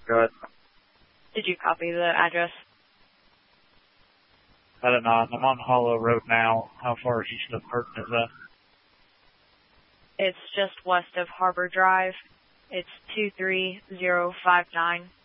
Good. Did you copy the address? I did not. I'm on Hollow Road now. How far east of Burton is that? It's just west of Harbor Drive. It's 23059.